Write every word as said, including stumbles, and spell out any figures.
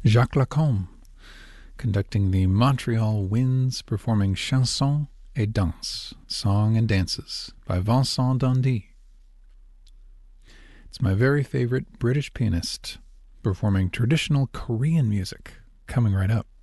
Jacques Lacombe, conducting the Montreal Winds, performing Chansons et Danses, Song and Dances, by Vincent Dundee. It's my very favorite British pianist performing traditional Korean music, coming right up.